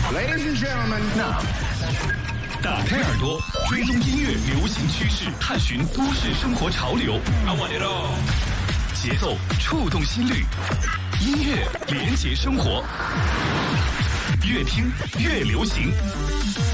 Ladies and gentlemen， 那打开耳朵，追踪音乐流行趋势，探寻都市生活潮流。I want it all。节奏触动心率，音乐连结生活，越听越流行。